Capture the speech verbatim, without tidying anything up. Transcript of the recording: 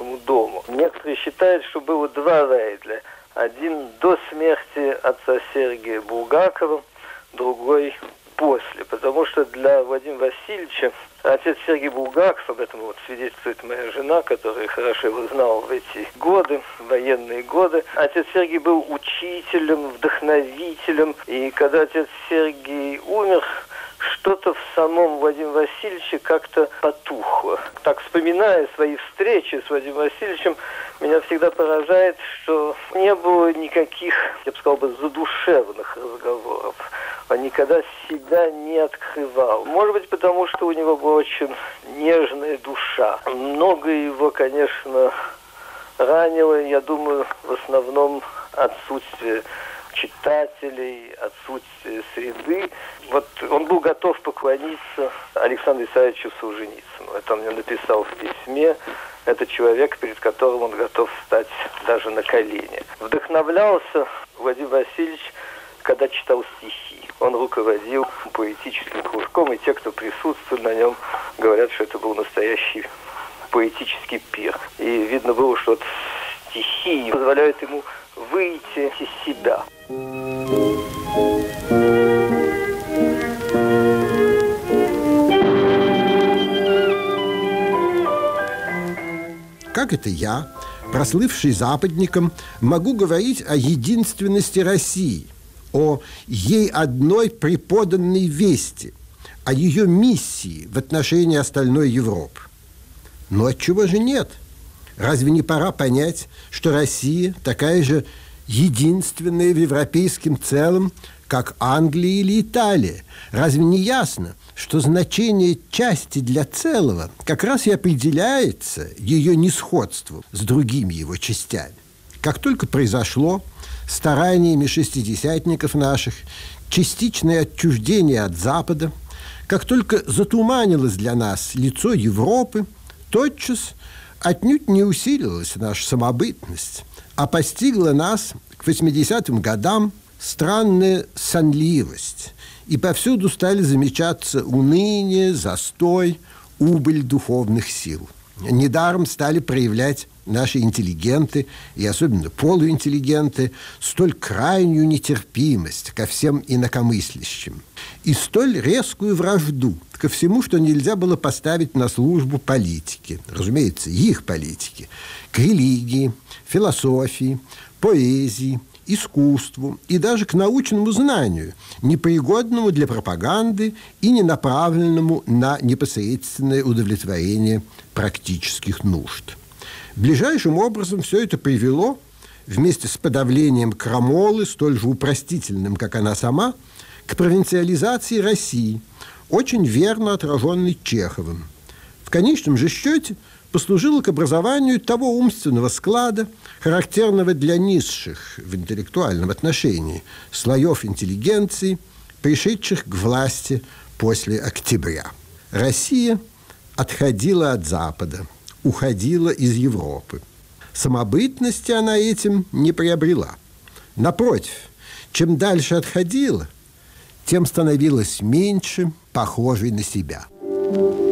нашему дому. Некоторые считают, что было два Рейдля. Один до смерти отца Сергия Булгакова, другой после. Потому что для Владимира Васильевича отец Сергий Булгаков, об этом вот свидетельствует моя жена, которая хорошо его знала в эти годы, военные годы. Отец Сергий был учителем, вдохновителем. И когда отец Сергий умер, что-то в самом Владимире Васильевиче как-то потухло. Так, вспоминая свои встречи с Владимиром Васильевичем, меня всегда поражает, что не было никаких, я бы сказал бы, задушевных разговоров. Он никогда себя не открывал. Может быть, потому что у него была очень нежная душа. Многое его, конечно, ранило, я думаю, в основном отсутствие читателей, отсутствие среды. Вот он был готов поклониться Александру Исаевичу Солженицыну. Это он мне написал в письме. Это человек, перед которым он готов встать даже на колени. Вдохновлялся Владимир Васильевич, когда читал стихи. Он руководил поэтическим кружком, и те, кто присутствовали на нем, говорят, что это был настоящий поэтический пир. И видно было, что вот стихи позволяют ему выйти из себя. Как это я, прослывший западником, могу говорить о единственности России, о ей одной преподанной вести, о ее миссии в отношении остальной Европы? Но отчего же нет? Разве не пора понять, что Россия такая же единственная в европейском целом, как Англия или Италия? Разве не ясно, что значение части для целого как раз и определяется ее несходством с другими его частями? Как только произошло стараниями шестидесятников наших частичное отчуждение от Запада, как только затуманилось для нас лицо Европы, тотчас отнюдь не усилилась наша самобытность, а постигла нас к восьмидесятым годам странная сонливость, и повсюду стали замечаться уныние, застой, убыль духовных сил. Недаром стали проявлять наши интеллигенты, и особенно полуинтеллигенты, столь крайнюю нетерпимость ко всем инакомыслящим и столь резкую вражду ко всему, что нельзя было поставить на службу политики, разумеется, их политики, к религии, философии, поэзии, искусству и даже к научному знанию, непригодному для пропаганды и не направленному на непосредственное удовлетворение практических нужд. Ближайшим образом все это привело, вместе с подавлением крамолы, столь же упростительным, как она сама, к провинциализации России, очень верно отраженной Чеховым. В конечном же счете послужило к образованию того умственного склада, характерного для низших в интеллектуальном отношении слоев интеллигенции, пришедших к власти после октября. Россия отходила от Запада, уходила из Европы. Самобытности она этим не приобрела. Напротив, чем дальше отходила, тем становилась меньше похожей на себя.